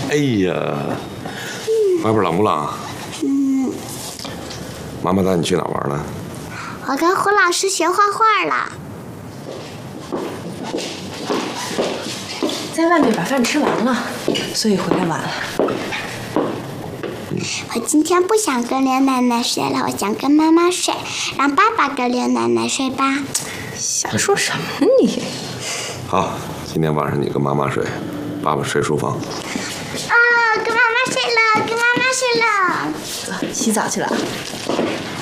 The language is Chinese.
哎呀，外边冷不冷？妈妈带你去哪玩了？ 我跟胡老师学画画了。 在外面把饭吃完了，所以回来晚了。 我今天不想跟刘奶奶睡了，我想跟妈妈睡，让爸爸跟刘奶奶睡吧。 瞎说什么你？ 好，今天晚上你跟妈妈睡，爸爸睡书房。 跟妈妈睡了，跟妈妈睡了。 走，洗澡去了。